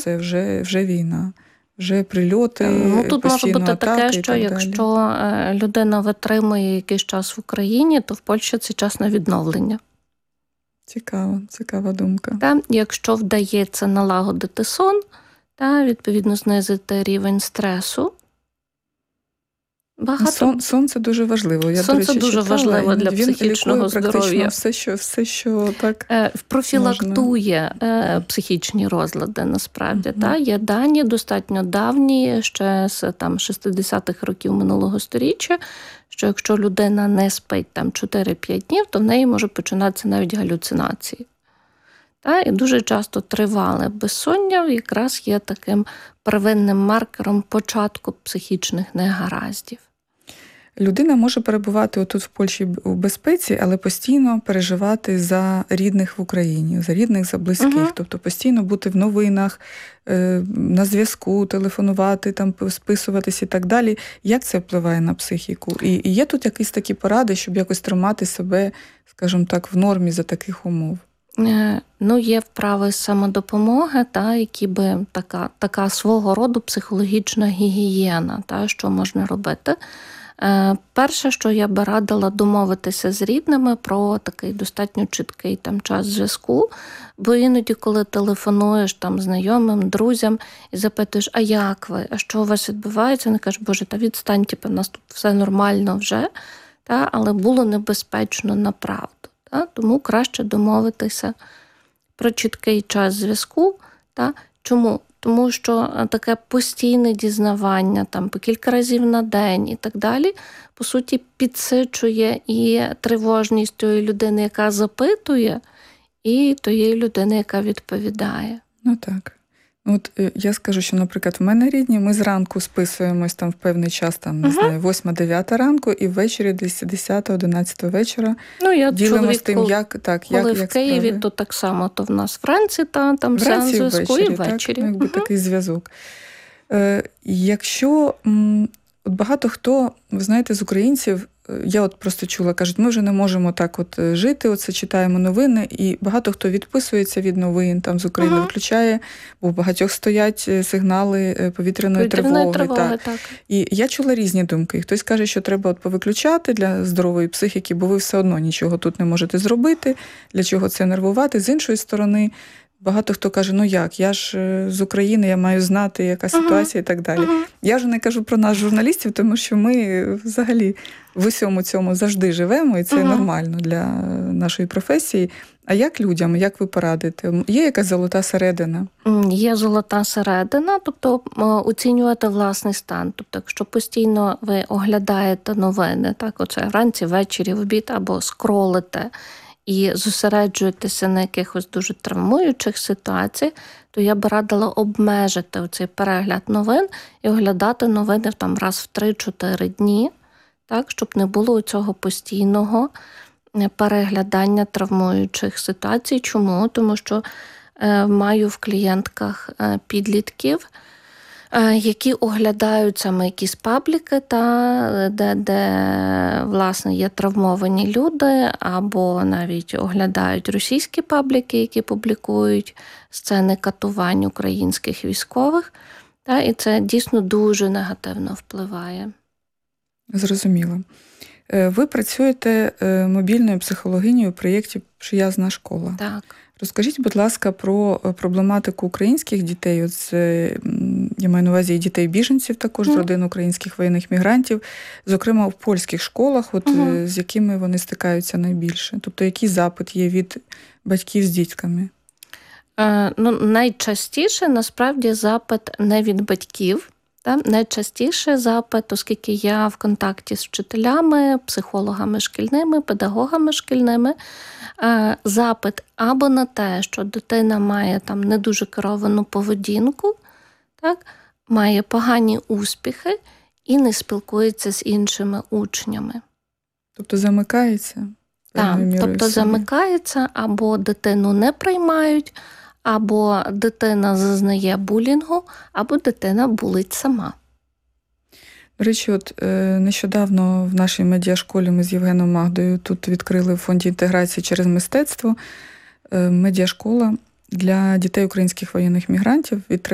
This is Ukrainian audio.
все, вже війна. Вже прильоти, ну, тут може бути атаки таке, що якщо людина витримує якийсь час в Україні, то в Польщі це час на відновлення. Цікава думка. Якщо вдається налагодити сон, відповідно знизити рівень стресу. Сон – це дуже важливо. Сон – це дуже важливо для психічного здоров'я. Все, що так профілактує психічні розлади, насправді. Є дані достатньо давні, ще з 60-х років минулого сторіччя, що якщо людина не спить 4-5 днів, то в неї може починатися навіть галюцинації. І дуже часто тривале безсоння якраз є таким первинним маркером початку психічних негараздів. Людина може перебувати отут в Польщі у безпеці, але постійно переживати за рідних в Україні, за рідних, за близьких. Тобто постійно бути в новинах, на зв'язку, телефонувати, списуватись і так далі. Як це впливає на психіку? І є тут якісь такі поради, щоб якось тримати себе, скажімо так, в нормі за таких умов? Є вправи самодопомоги, які би така свого роду психологічна гігієна, що можна робити. Перше, що я би радила домовитися з рідними про такий достатньо чіткий час зв'язку, бо іноді, коли телефонуєш знайомим, друзям і запитуєш, а як ви, а що у вас відбувається, вони кажуть, боже, відстань, в нас тут все нормально вже, але було небезпечно направду. Тому краще домовитися про чіткий час зв'язку. Чому? Тому що таке постійне дізнавання, по кілька разів на день і так далі, по суті, підсичує і тривожність тої людини, яка запитує, і тієї людини, яка відповідає. Ну так. От я скажу, що, наприклад, в мене рідні, ми зранку списуємось в певний час, 8-9 ранку, і ввечері десь 10-11 вечора ділимось тим, як коли в Києві, то так само, то в нас вранці, там сеанс зв'язку і ввечері. Такий зв'язок. Якщо багато хто, ви знаєте, з українців, я просто чула, кажуть, ми вже не можемо так жити, читаємо новини, і багато хто відписується від новин, з України виключає, бо в багатьох стоять сигнали повітряної тривоги. Так. І я чула різні думки. Хтось каже, що треба повиключати для здорової психіки, бо ви все одно нічого тут не можете зробити, для чого це нервувати. З іншої сторони, багато хто каже, я ж з України, я маю знати, яка ситуація і так далі. Я вже не кажу про нас, журналістів, тому що ми взагалі в усьому цьому завжди живемо, і це нормально для нашої професії. А як людям, як ви порадите? Є якась золота середина? Є золота середина, тобто оцінювати власний стан. Тобто, якщо постійно ви оглядаєте новини, оце вранці, ввечері, в обід, або скролите, і зосереджуєтеся на якихось дуже травмуючих ситуаціях, то я би радила обмежити оцей перегляд новин і оглядати новини раз в 3-4 дні, щоб не було цього постійного переглядання травмуючих ситуацій. Чому? Тому що маю в клієнтках підлітків, які оглядають саме якісь пабліки, де власне, є травмовані люди, або навіть оглядають російські пабліки, які публікують сцени катувань українських військових. І це дійсно дуже негативно впливає. Зрозуміло. Ви працюєте мобільною психологинею у проєкті «Приязна школа». Так. Розкажіть, будь ласка, про проблематику українських дітей. Я маю на увазі і дітей-біженців також, з родин українських воєнних мігрантів, зокрема в польських школах, з якими вони стикаються найбільше. Тобто, який запит є від батьків з дітками? Найчастіше, насправді, запит не від батьків. Найчастіше запит, оскільки я в контакті з вчителями, психологами шкільними, педагогами шкільними, запит або на те, що дитина має не дуже керовану поведінку, має погані успіхи і не спілкується з іншими учнями. Тобто замикається? Тобто замикається, або дитину не приймають, або дитина зазнає булінгу, або дитина булить сама. До речі, нещодавно в нашій медіашколі ми з Євгеном Магдою тут відкрили в фонді інтеграції через мистецтво медіашкола для дітей українських воєнних мігрантів від